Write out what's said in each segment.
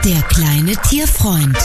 Der kleine Tierfreund.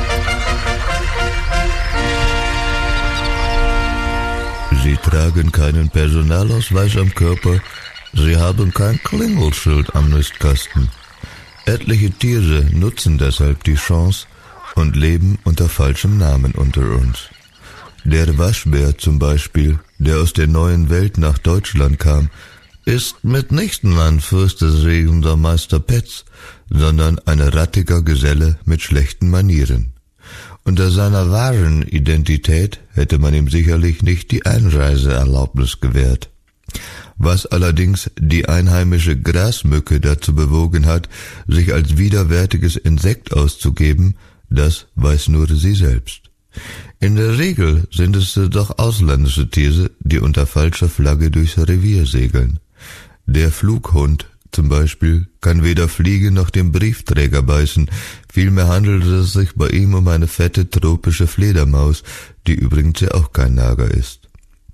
Sie tragen keinen Personalausweis am Körper, sie haben kein Klingelschild am Nistkasten. Etliche Tiere nutzen deshalb die Chance und leben unter falschem Namen unter uns. Der Waschbär zum Beispiel, der aus der neuen Welt nach Deutschland kam, ist mitnichten ein fürsteserregender Meister Petz, sondern ein rattiger Geselle mit schlechten Manieren. Unter seiner wahren Identität hätte man ihm sicherlich nicht die Einreiseerlaubnis gewährt. Was allerdings die einheimische Grasmücke dazu bewogen hat, sich als widerwärtiges Insekt auszugeben, das weiß nur sie selbst. In der Regel sind es doch ausländische Tiere, die unter falscher Flagge durchs Revier segeln. Der Flughund zum Beispiel kann weder Fliege noch den Briefträger beißen, vielmehr handelt es sich bei ihm um eine fette tropische Fledermaus, die übrigens ja auch kein Nager ist.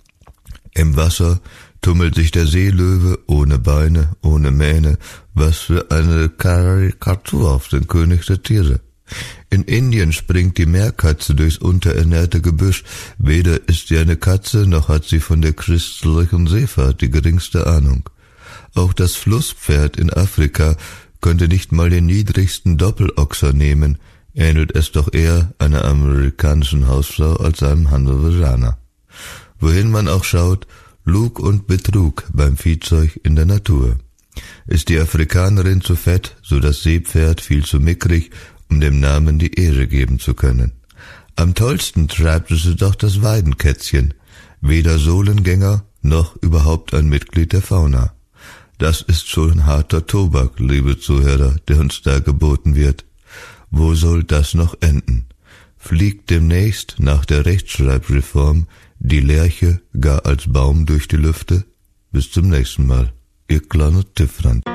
Im Wasser tummelt sich der Seelöwe ohne Beine, ohne Mähne, was für eine Karikatur auf den König der Tiere. In Indien springt die Meerkatze durchs unterernährte Gebüsch, weder ist sie eine Katze, noch hat sie von der christlichen Seefahrt die geringste Ahnung. Auch das Flusspferd in Afrika könnte nicht mal den niedrigsten Doppelochser nehmen, ähnelt es doch eher einer amerikanischen Hausfrau als einem Hannoveraner. Wohin man auch schaut, Lug und Betrug beim Viehzeug in der Natur. Ist die Afrikanerin zu fett, so das Seepferd viel zu mickrig, um dem Namen die Ehre geben zu können. Am tollsten treibt es doch das Weidenkätzchen, weder Sohlengänger noch überhaupt ein Mitglied der Fauna. Das ist schon harter Tobak, liebe Zuhörer, der uns da geboten wird. Wo soll das noch enden? Fliegt demnächst nach der Rechtschreibreform die Lerche gar als Baum durch die Lüfte? Bis zum nächsten Mal, Ihr kleiner Tierfreund.